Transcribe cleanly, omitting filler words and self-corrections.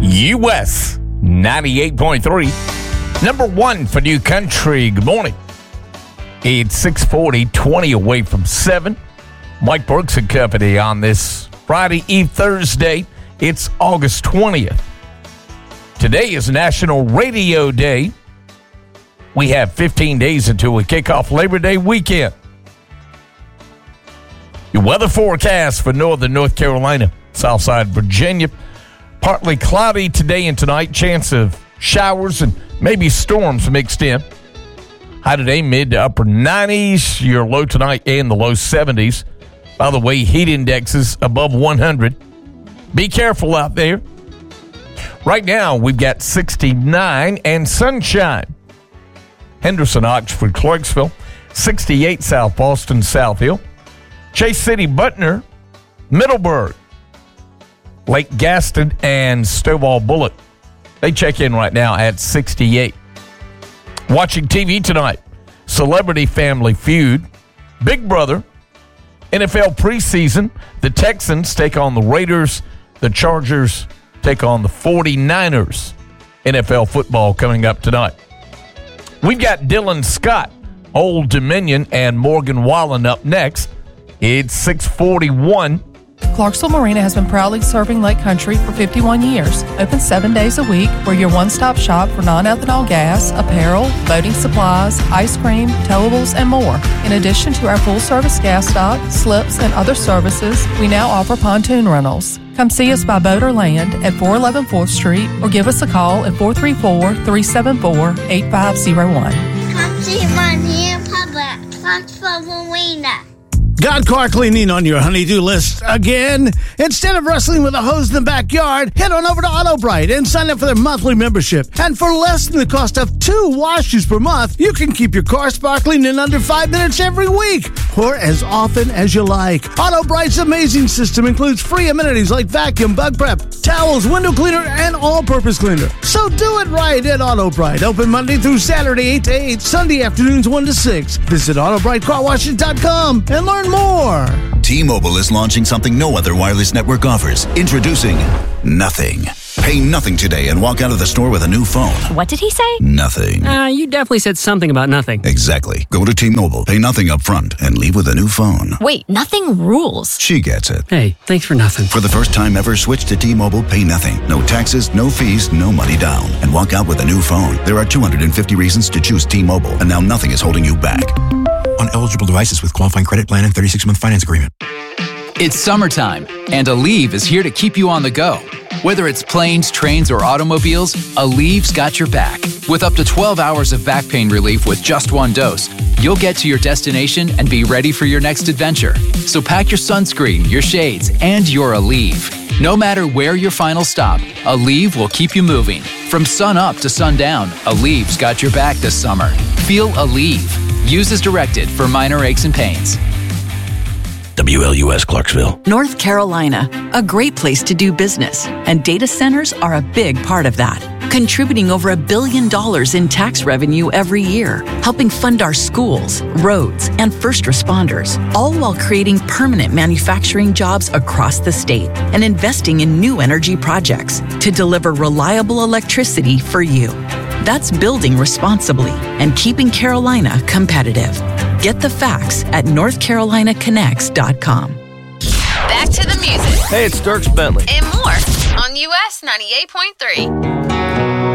US 98.3. Number one for New Country. Good morning. It's 6:40, 20 away from 7. Mike Brooks and company on this Friday Eve Thursday. It's August 20th. Today is National Radio Day. We have 15 days until we kick off Labor Day weekend. Your weather forecast for northern North Carolina, Southside Virginia. Partly cloudy today and tonight. Chance of showers and maybe storms mixed in. High today, mid to upper 90s. Your low tonight and the low 70s. By the way, heat indexes above 100. Be careful out there. Right now, we've got 69 and sunshine. Henderson, Oxford, Clarksville. 68 South Boston, South Hill. Chase City, Butner, Middleburg, Lake Gaston, and Stovall Bullitt. They check in right now at 68. Watching TV tonight, Celebrity Family Feud, Big Brother, NFL preseason. The Texans take on the Raiders. The Chargers take on the 49ers. NFL football coming up tonight. We've got Dylan Scott, Old Dominion, and Morgan Wallen up next. It's 6:41. Clarksville Marina has been proudly serving Lake Country for 51 years. Open 7 days a week. We're your one-stop shop for non-ethanol gas, apparel, boating supplies, ice cream, towables, and more. In addition to our full-service gas stock, slips, and other services, we now offer pontoon rentals. Come see us by boat or land at 411 4th Street or give us a call at 434-374-8501. Come see my new public, Clarksville Marina. Got car cleaning on your honey-do list again? Instead of wrestling with a hose in the backyard, head on over to Auto-Brite and sign up for their monthly membership. And for less than the cost of 2 washes per month, you can keep your car sparkling in under 5 minutes every week, or as often as you like. Auto-Brite's amazing system includes free amenities like vacuum, bug prep, towels, window cleaner, and all-purpose cleaner. So do it right at Auto-Brite. Open Monday through Saturday, 8 to 8, Sunday afternoons, 1 to 6. Visit AutoBriteCarWashes.com and learn more. T-Mobile is launching something no other wireless network offers. Introducing Nothing. Pay nothing today and walk out of the store with a new phone. What did he say? Nothing. You definitely said something about nothing. Exactly. Go to T-Mobile, pay nothing up front, and leave with a new phone. Wait, nothing rules. She gets it. Hey, thanks for nothing. For the first time ever, switch to T-Mobile, pay nothing. No taxes, no fees, no money down. And walk out with a new phone. There are 250 reasons to choose T-Mobile, and now nothing is holding you back. On eligible devices with qualifying credit plan and 36-month finance agreement. It's summertime, and Aleve is here to keep you on the go. Whether it's planes, trains, or automobiles, Aleve's got your back. With up to 12 hours of back pain relief with just 1 dose, you'll get to your destination and be ready for your next adventure. So pack your sunscreen, your shades, and your Aleve. No matter where your final stop, Aleve will keep you moving. From sun up to sundown, Aleve's got your back this summer. Feel Aleve. Use as directed for minor aches and pains. WLUS Clarksville. North Carolina, a great place to do business, and data centers are a big part of that, contributing over $1 billion in tax revenue every year, helping fund our schools, roads, and first responders, all while creating permanent manufacturing jobs across the state and investing in new energy projects to deliver reliable electricity for you. That's building responsibly and keeping Carolina competitive. Get the facts at NorthCarolinaConnects.com. Back to the music. Hey, it's Dierks Bentley. And more on US 98.3.